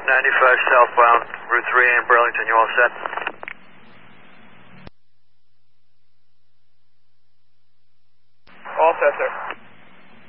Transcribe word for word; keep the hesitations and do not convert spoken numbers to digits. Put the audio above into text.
ninety-five southbound, Route three A in Burlington, you all set? All set, sir.